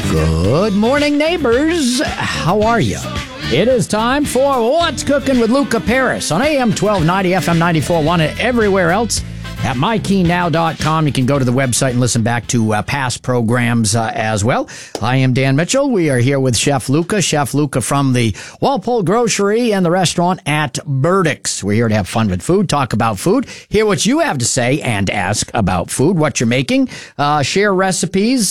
Good morning, neighbors. How are you? It is time for What's Cooking with Luca Paris on AM 1290, FM 94.1, and everywhere else at MyKeyNow.com. You can go to the website and listen back to past programs as well. I am Dan Mitchell. We are here with Chef Luca from the Walpole Grocery and the restaurant at Burdick's. We're here to have fun with food, talk about food, hear what you have to say, and ask about food, what you're making, share recipes,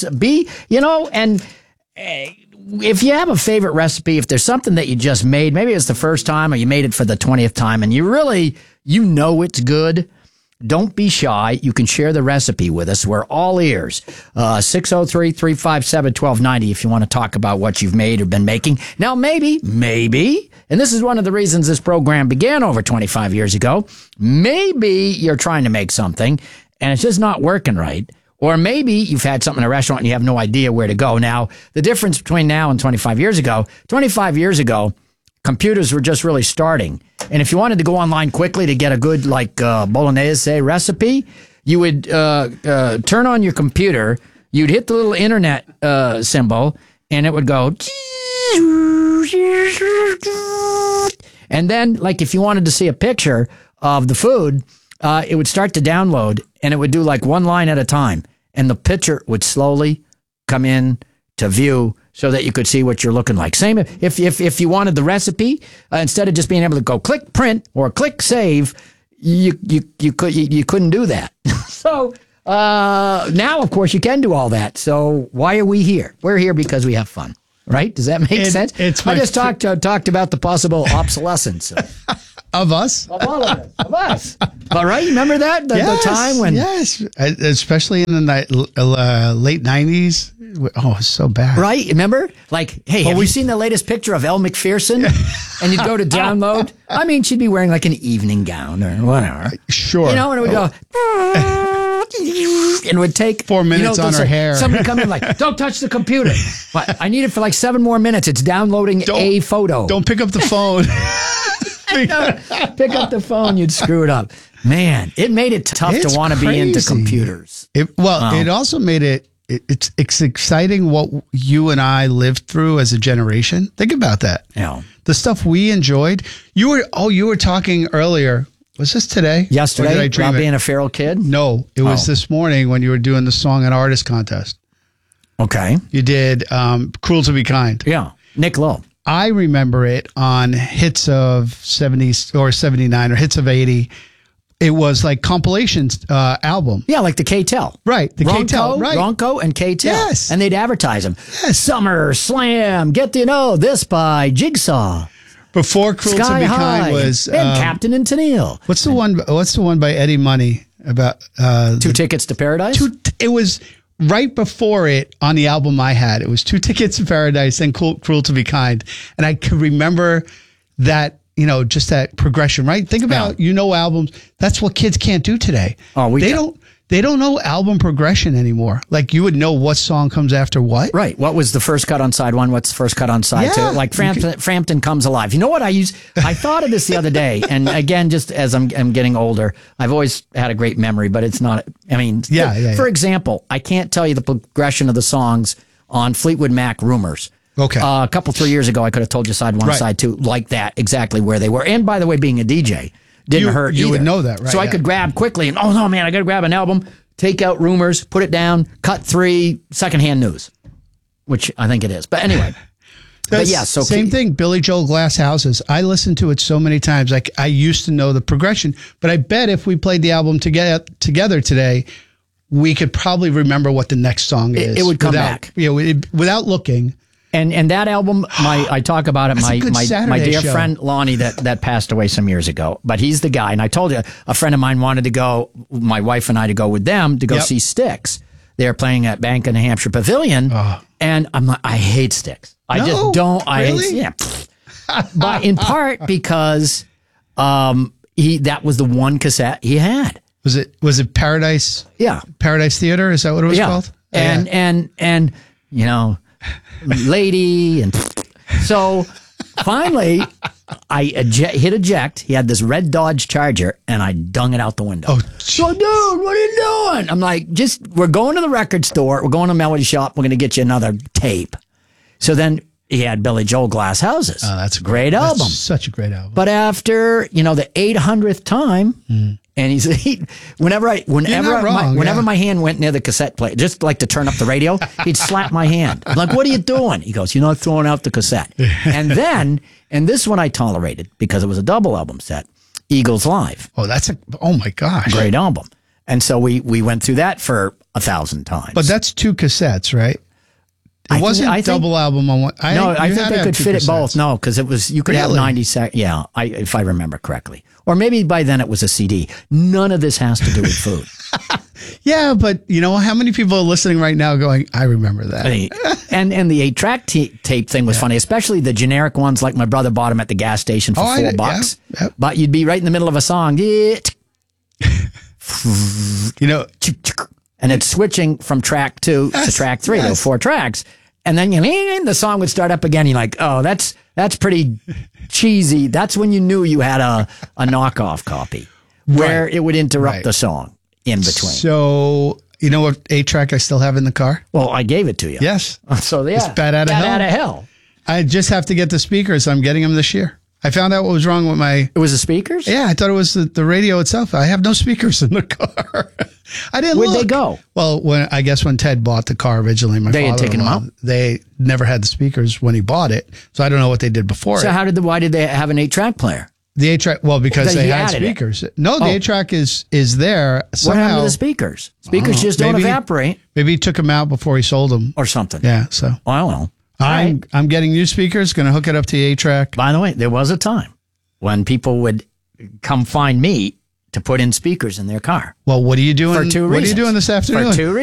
if you have a favorite recipe, if there's something that you just made, maybe it's the first time or you made it for the 20th time and you know it's good, don't be shy. You can share the recipe with us. We're all ears. 603-357-1290 if you want to talk about what you've made or been making. Now, maybe, and this is one of the reasons this program began over 25 years ago, maybe you're trying to make something and it's just not working right. Or maybe you've had something in a restaurant and you have no idea where to go. Now, the difference between now and 25 years ago, computers were just really starting. And if you wanted to go online quickly to get a good, bolognese recipe, you would turn on your computer, you'd hit the little internet symbol, and it would go. And then, if you wanted to see a picture of the food, it would start to download, and it would do one line at a time. And the picture would slowly come in to view so that you could see what you're looking like. Same if you wanted the recipe, instead of just being able to go click print or click save, you couldn't do that. So now, of course, you can do all that. So why are we here? We're here because we have fun, right? Does that make sense? I just talked about the possible obsolescence of us, of all of us, of us. All right, remember that the time when especially in the late 90s. Oh, it's so bad. Right? Remember? Hey, have you seen the latest picture of Elle Macpherson? And you'd go to download. I mean, she'd be wearing an evening gown or whatever. Sure. And it would go. And it would take 4 minutes on her hair. Somebody come in don't touch the computer. But I need it for 7 more minutes. It's downloading a photo. Don't pick up the phone. Pick up the phone, you'd screw it up. Man, it made it tough to want to be into computers. It also made it. It's exciting what you and I lived through as a generation. Think about that. Yeah. The stuff we enjoyed. You were talking earlier. Was this today? Yesterday? About being a feral kid? No, it was this morning when you were doing the Song and Artist contest. Okay. You did Cruel to Be Kind. Yeah. Nick Lowe. I remember it on hits of 70s or 79 or hits of 80. It was compilations album. Yeah, like the K-Tel. Right. The K-Tel. Right. Ronco and K-Tel. Yes. And they'd advertise them. Yes. Summer Slam. Get to know this by Jigsaw. Before Cruel Sky to Be High. Kind was and Captain and Tennille. What's the one by Eddie Money about Two Tickets to Paradise? It was right before it on the album I had. It was Two Tickets to Paradise and Cruel to Be Kind. And I could remember that, just that progression, right? Think about, albums. That's what kids can't do today. Oh, they don't know album progression anymore. You would know what song comes after what. Right. What was the first cut on side one? What's the first cut on side two? Frampton Comes Alive. You know what I use? I thought of this the other day. And again, just as I'm getting older, I've always had a great memory, but it's not, for example, I can't tell you the progression of the songs on Fleetwood Mac Rumors. Okay. A couple, 3 years ago, I could have told you side one, side two, like that, exactly where they were. And by the way, being a DJ didn't hurt either. You would know that, right? So I could grab quickly and, oh no, man, I got to grab an album, take out Rumors, put it down, cut 3, secondhand news, which I think it is. But anyway. Same thing, Billy Joel Glass Houses. I listened to it so many times. I used to know the progression, but I bet if we played the album together today, we could probably remember what the next song is. It would come back. Without looking. And that album, I talk about it. My dear friend Lonnie that passed away some years ago, but he's the guy. And I told you, a friend of mine wanted to go, my wife and I, to go with them to go see Styx. They're playing at Bank of New Hampshire Pavilion, and I'm like, I hate Styx. I just don't. Really? But in part because that was the one cassette he had. Was it Paradise? Yeah, Paradise Theater. Is that what it was called? And lady, and so finally, I hit eject. He had this red Dodge Charger, and I dung it out the window. Oh, so, dude, what are you doing? I'm like, we're going to the record store. We're going to Melody Shop. We're going to get you another tape. So then he had Billy Joel Glass Houses. Oh, that's a great album. That's such a great album. But after, the 800th time, and whenever my hand went near the cassette player, just like to turn up the radio, he'd slap my hand. I'm like, what are you doing? He goes, you're not throwing out the cassette. And then, and this one I tolerated because it was a double album set, Eagles Live. Oh my gosh. Great album. And so we went through that for 1,000 times. But that's 2 cassettes, right? It wasn't a double album on one. I think they could fit it both. No, because it was, you could have 90 seconds. Yeah, if I remember correctly. Or maybe by then it was a CD. None of this has to do with food. Yeah, but how many people are listening right now going, I remember that. And the 8-track tape thing was funny, especially the generic ones like my brother bought them at the gas station for $4. Yeah. But you'd be right in the middle of a song. And it's switching from track 2 to track 3. There were 4 tracks. And then the song would start up again. You're like, oh, that's pretty cheesy. That's when you knew you had a knockoff copy where it would interrupt the song in between. So, you know what 8-track I still have in the car? Well, I gave it to you. Yes. So, yeah. It's Bat Out of Hell. Bat Out of Hell. I just have to get the speakers. I'm getting them this year. I found out what was wrong with my... It was the speakers? Yeah, I thought it was the radio itself. I have no speakers in the car. I didn't Where'd look. they go? Well, I guess when Ted bought the car originally, they had taken them out? They never had the speakers when he bought it, so I don't know what they did before So why did they have an 8-track player? The 8-track, well, because they had speakers. No, the 8-track is there. Somehow, what happened to the speakers? Speakers just don't evaporate. Maybe he took them out before he sold them. Or something. Yeah, so. Well, I don't know. I'm getting new speakers, going to hook it up to the 8-track. By the way, there was a time when people would come find me to put in speakers in their car. Well, what are you doing? For 2 reasons. What are you doing this afternoon? For 2 reasons.